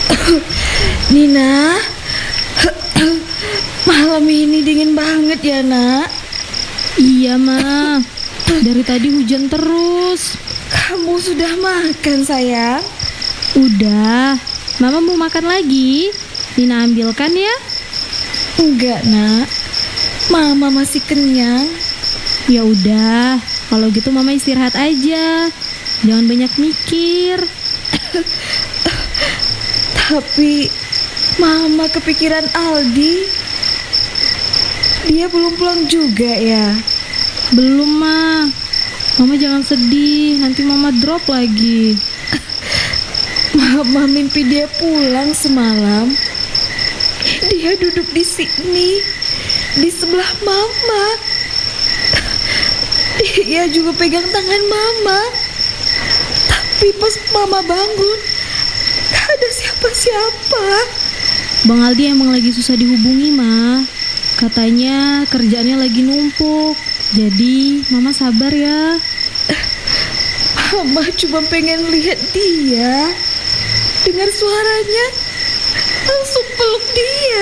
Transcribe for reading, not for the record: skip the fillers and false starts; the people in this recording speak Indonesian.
Nina, malam ini dingin banget ya, Nak. Iya, Ma. Dari tadi hujan terus. Kamu sudah makan, sayang? Udah. Mama mau makan lagi? Nina ambilkan ya? Enggak, Nak. Mama masih kenyang. Ya udah, kalau gitu Mama istirahat aja. Jangan banyak mikir. Tapi Mama kepikiran Aldi. Dia belum pulang juga ya? Belum, Ma. Mama jangan sedih, nanti Mama drop lagi. Mama mimpi dia pulang semalam. Dia duduk di sini, di sebelah Mama. Dia juga pegang tangan Mama. Tapi pas Mama bangun, gak ada siapa-siapa. Bang Aldi emang lagi susah dihubungi, Ma. Katanya kerjaannya lagi numpuk. Jadi Mama sabar ya. Mama cuma pengen lihat dia, dengar suaranya, langsung peluk dia.